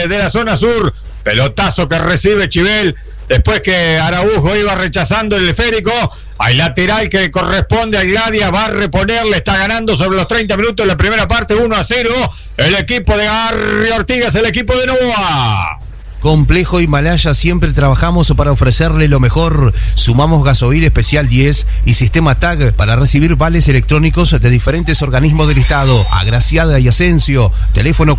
de la zona sur. Pelotazo que recibe Chivel. Después que Araujo iba rechazando el esférico. Hay lateral que corresponde a Gladia. Va a reponerle. Está ganando sobre los 30 minutos de la primera parte. 1-0. El equipo de Garry Ortigas, el equipo de Novoa. Complejo Himalaya, siempre trabajamos para ofrecerle lo mejor. Sumamos gasoil especial 10 y sistema TAG para recibir vales electrónicos de diferentes organismos del Estado. Agraciada y Asensio, teléfono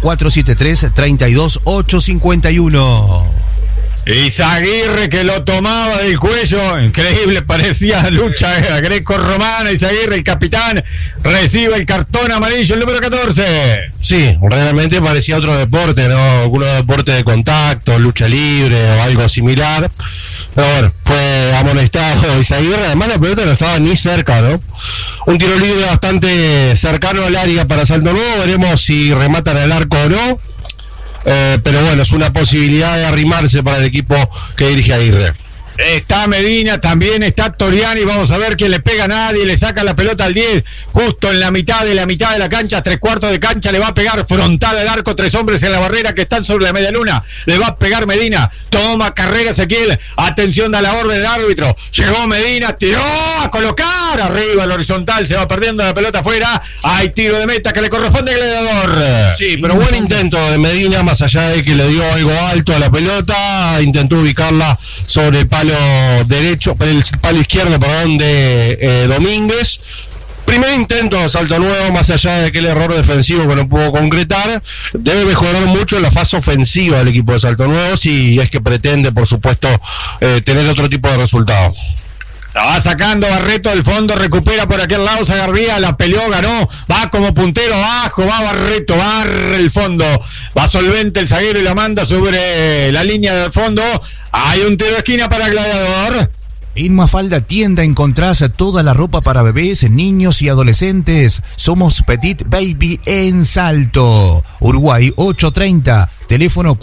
473-32851. Izaguirre que lo tomaba del cuello, increíble, parecía lucha greco-romana. Izaguirre, el capitán, recibe el cartón amarillo, el número 14. Sí, realmente parecía otro deporte, ¿no? Algunos deporte de contacto, lucha libre o algo similar. Pero bueno, fue amonestado Izaguirre, además la pelota no estaba ni cerca, ¿no? Un tiro libre bastante cercano al área para Salto Nuevo, veremos si rematan el arco o no. Pero bueno, es una posibilidad de arrimarse para el equipo que dirige Aguirre. Está Medina, también está Toriani. Vamos a ver que le pega a nadie, le saca la pelota al 10, justo en la mitad de la cancha, 3/4 de cancha, le va a pegar frontal al arco, 3 hombres en la barrera que están sobre la media luna, le va a pegar Medina, toma carrera Ezequiel, atención a la orden del árbitro, llegó Medina, tiró a colocar, arriba el horizontal, se va perdiendo la pelota afuera, hay tiro de meta que le corresponde al Gladiador. Sí, pero buen intento de Medina, más allá de que le dio algo alto a la pelota, intentó ubicarla sobre el palo derecho, el palo izquierdo, perdón, de Domínguez. Primer intento de Salto Nuevo, más allá de aquel error defensivo que no pudo concretar, debe mejorar mucho la fase ofensiva del equipo de Salto Nuevo si es que pretende, por supuesto, tener otro tipo de resultado. La va sacando Barreto del fondo, recupera por aquel lado Zagardía, la peleó, ganó, va como puntero abajo, va Barreto, barre el fondo, va solvente el zaguero y la manda sobre la línea del fondo. Hay un tiro de esquina para Gladiador. En Mafalda Tienda encontrás toda la ropa para bebés, niños y adolescentes. Somos Petit Baby en Salto. Uruguay 830, teléfono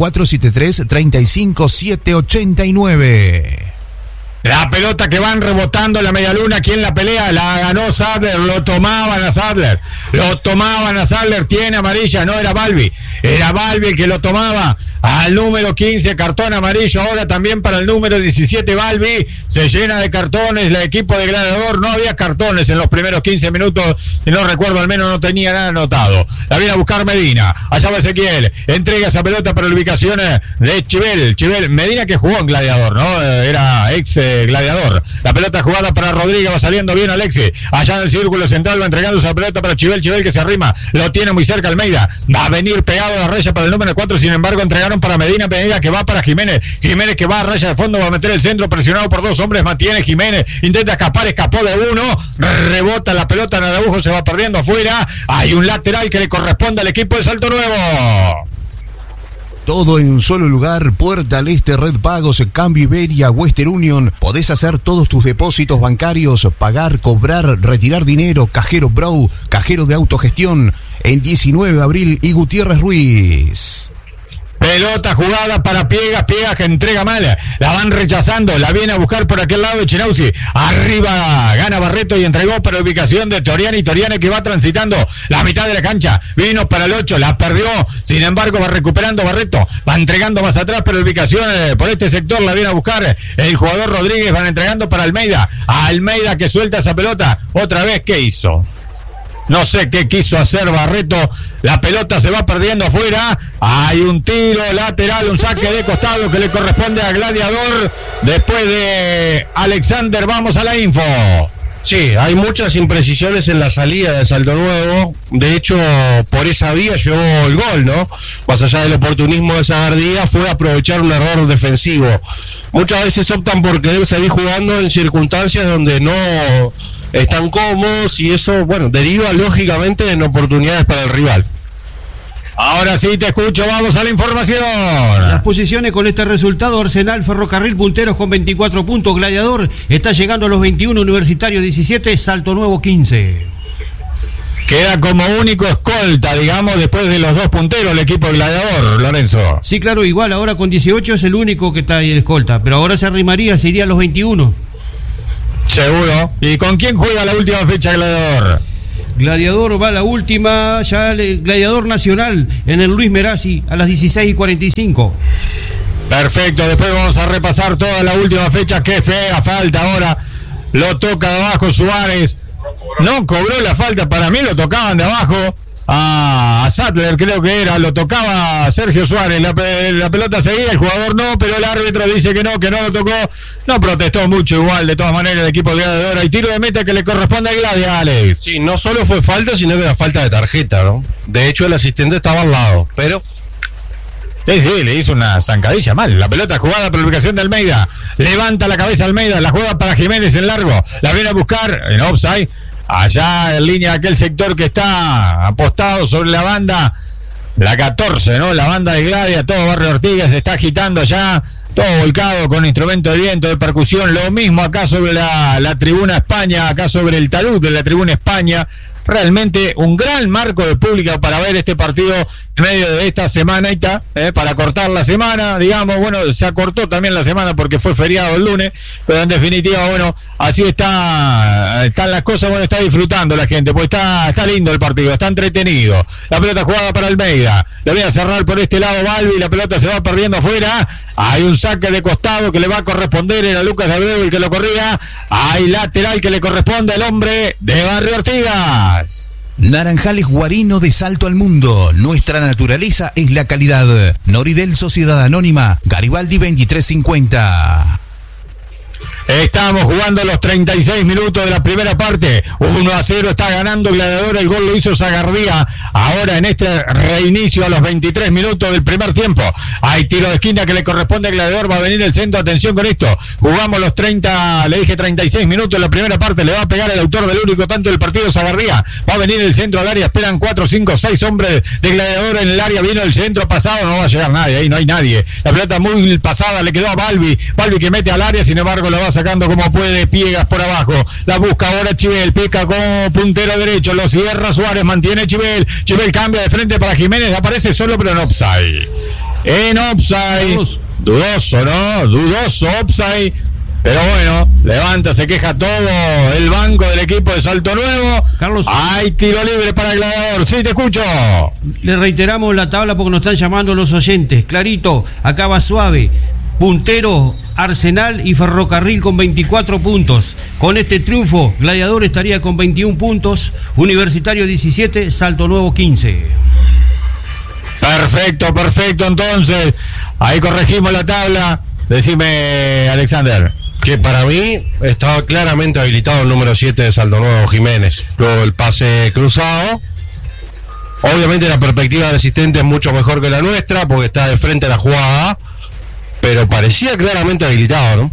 473-35789. La pelota que van rebotando en la medialuna, ¿quién la pelea? La ganó Sadler, lo tomaban a Sadler, tiene amarilla, no era Balbi el que lo tomaba al número 15, cartón amarillo, ahora también para el número 17 Balbi, se llena de cartones el equipo de Gladiador, no había cartones en los primeros 15 minutos, si no recuerdo, al menos no tenía nada anotado, la viene a buscar Medina, allá va Ezequiel, entrega esa pelota para la ubicación de Chivel, Medina que jugó en Gladiador, ¿no? Era ex Gladiador, la pelota jugada para Rodríguez, va saliendo bien Alexis, allá en el círculo central va entregando esa pelota para Chivel que se arrima, lo tiene muy cerca Almeida, va a venir pegado a la raya para el número 4, sin embargo entregaron para Medina que va para Jiménez que va a raya de fondo, va a meter el centro presionado por 2 hombres, mantiene Jiménez, intenta escapar, escapó de uno, rebota la pelota en Araujo, se va perdiendo afuera, hay un lateral que le corresponde al equipo de Salto Nuevo. Todo en un solo lugar, Puerta al Este, Red Pagos, Cambio Iberia, Western Union. Podés hacer todos tus depósitos bancarios, pagar, cobrar, retirar dinero, Cajero Bro, cajero de autogestión. El 19 de abril y Gutiérrez Ruiz. Pelota jugada para Piegas que entrega mal, la van rechazando, la viene a buscar por aquel lado de Chenauzi, arriba gana Barreto y entregó para la ubicación de Toriani que va transitando la mitad de la cancha, vino para el 8, la perdió, sin embargo va recuperando Barreto, va entregando más atrás para la ubicación por este sector, la viene a buscar el jugador Rodríguez, van entregando para Almeida que suelta esa pelota, otra vez, ¿qué hizo? No sé qué quiso hacer Barreto, la pelota se va perdiendo afuera, hay un tiro lateral, un saque de costado que le corresponde a Gladiador, después de Alexander, vamos a la info. Sí, hay muchas imprecisiones en la salida de Salto Nuevo, de hecho por esa vía llegó el gol, ¿no? Más allá del oportunismo de Zagardía, fue aprovechar un error defensivo. Muchas veces optan por querer seguir jugando en circunstancias donde no están cómodos y eso, bueno, deriva lógicamente en oportunidades para el rival. Ahora sí te escucho, vamos a la información. Las posiciones con este resultado: Arsenal, Ferrocarril punteros con 24 puntos, Gladiador está llegando a los 21, Universitario 17, Salto Nuevo 15. Queda como único escolta, digamos, después de los 2 punteros el equipo de Gladiador, Lorenzo. Sí, claro, igual, ahora con 18 es el único que está ahí en escolta, pero ahora se arrimaría, se iría a los 21. Seguro. ¿Y con quién juega la última fecha Gladiador? Gladiador va a la última, ya el Gladiador Nacional en el Luis Merazzi a las 16:45. Perfecto, después vamos a repasar toda la última fecha. Qué fea falta ahora. Lo toca de abajo Suárez. No cobró la falta, para mí lo tocaban de abajo a Sattler, creo que era, lo tocaba Sergio Suárez, la pelota seguía, el jugador no, pero el árbitro dice que no lo tocó, no protestó mucho igual, de todas maneras el equipo de Gladiador, y tiro de meta que le corresponde a Gladia, Alex. Sí, no solo fue falta, sino que era falta de tarjeta, ¿no? De hecho el asistente estaba al lado, pero... Sí, le hizo una zancadilla mal. La pelota jugada por la ubicación de Almeida. Levanta la cabeza Almeida, la juega para Jiménez en largo. La viene a buscar en offside. Allá en línea aquel sector que está apostado sobre la banda, la 14, ¿no? La banda de Gladia, todo Barrio Ortigas se está agitando ya, todo volcado con instrumento de viento, de percusión. Lo mismo acá sobre la tribuna España, acá sobre el talud de la tribuna España. Realmente un gran marco de público para ver este partido en medio de esta semana y para cortar la semana, digamos, bueno, se acortó también la semana porque fue feriado el lunes, pero en definitiva, bueno, así están las cosas, bueno, está disfrutando la gente, pues está lindo el partido, está entretenido. La pelota jugada para Almeida, le voy a cerrar por este lado Balbi, la pelota se va perdiendo afuera, hay un saque de costado que le va a corresponder, era Lucas Abreu el que lo corría, hay lateral que le corresponde al hombre de Barrio Ortigas. Naranjales Guarino de Salto al Mundo. Nuestra naturaleza es la calidad. Noridel Sociedad Anónima, Garibaldi 2350. Estamos jugando los 36 minutos de la primera parte. 1-0 está ganando Gladiador. El gol lo hizo Zagardía. Ahora en este reinicio a los 23 minutos del primer tiempo. Hay tiro de esquina que le corresponde a Gladiador. Va a venir el centro. Atención con esto. Jugamos los 36 minutos de la primera parte. Le va a pegar el autor del único tanto del partido, Zagardía. Va a venir el centro al área. Esperan 4, 5, 6 hombres de Gladiador en el área. Vino el centro pasado. No va a llegar nadie. Ahí no hay nadie. La pelota muy pasada le quedó a Balbi. Balbi que mete al área. Sin embargo, la va sacando como puede, Piegas por abajo, la busca ahora Chivel, pica como puntero derecho, lo cierra Suárez, mantiene Chivel cambia de frente para Jiménez, aparece solo pero en offside, dudoso, ¿no? Dudoso offside, pero bueno, levanta, se queja todo el banco del equipo de Salto Nuevo. Carlos, hay tiro libre para el Gladiador. Sí, te escucho. Le reiteramos la tabla porque nos están llamando los oyentes. Clarito, acá va suave. Puntero, Arsenal y Ferrocarril con 24 puntos. Con este triunfo, Gladiador estaría con 21 puntos, Universitario 17, Salto Nuevo 15. Perfecto, entonces, ahí corregimos la tabla. Decime, Alexander. Que para mí estaba claramente habilitado el número 7 de Salto Nuevo, Jiménez. Luego el pase cruzado. Obviamente la perspectiva del asistente es mucho mejor que la nuestra, porque está de frente a la jugada. Pero parecía claramente habilitado, ¿no?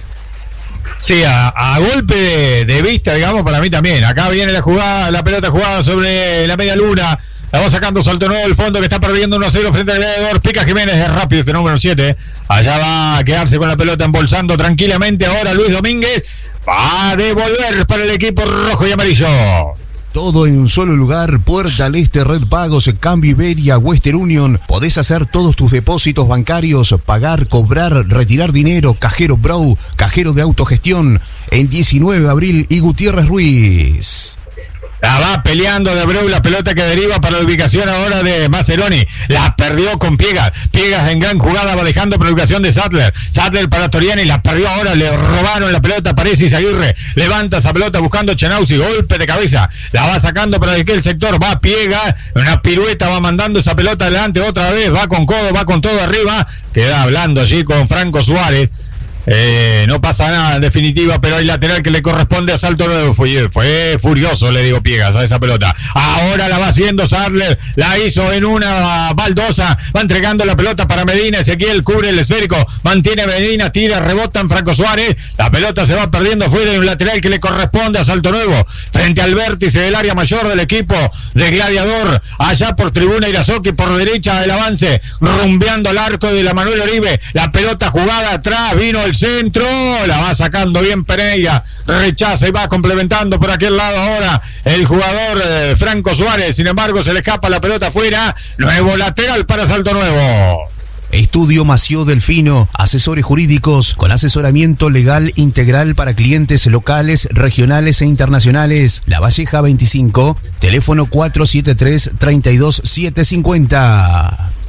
Sí, a golpe de vista, digamos, para mí también. Acá viene la jugada, la pelota jugada sobre la media luna. La va sacando Salto Nuevo del fondo que está perdiendo 1-0 frente al Gladiador. Pica Jiménez, es rápido este número 7. Allá va a quedarse con la pelota embolsando tranquilamente. Ahora Luis Domínguez va a devolver para el equipo rojo y amarillo. Todo en un solo lugar, Puerta al Este, Red Pagos, Cambio Iberia, Western Union. Podés hacer todos tus depósitos bancarios, pagar, cobrar, retirar dinero, Cajero Bro, cajero de autogestión, en 19 de abril y Gutiérrez Ruiz. La va peleando de Abreu, la pelota que deriva para la ubicación ahora de Maceroni. La perdió con Piegas. Piegas en gran jugada va dejando por la ubicación de Sattler. Sattler para Toriani, la perdió ahora, le robaron la pelota a Parecis Aguirre. Levanta esa pelota buscando Chenauzi, golpe de cabeza. La va sacando para aquel sector, va Piegas, una pirueta, va mandando esa pelota adelante otra vez, va con codo, va con todo arriba. Queda hablando allí con Franco Suárez. No pasa nada en definitiva, pero hay lateral que le corresponde a Salto Nuevo. Fue furioso, le digo, Piegas a esa pelota. Ahora la va haciendo Sattler, la hizo en una baldosa, va entregando la pelota para Medina. Ezequiel cubre el esférico, mantiene Medina, tira, rebota en Franco Suárez. La pelota se va perdiendo fuera de un lateral que le corresponde a Salto Nuevo, frente al vértice del área mayor del equipo de Gladiador. Allá por tribuna Irazoki, por derecha el avance, rumbeando al arco de la Manuel Oribe. La pelota jugada atrás, vino el centro, la va sacando bien Pereira, rechaza y va complementando por aquel lado ahora el jugador Franco Suárez. Sin embargo se le escapa la pelota afuera. Nuevo lateral para Salto Nuevo. Estudio Mació Delfino, asesores jurídicos con asesoramiento legal integral para clientes locales, regionales e internacionales. La Valleja 25, teléfono 473-32750.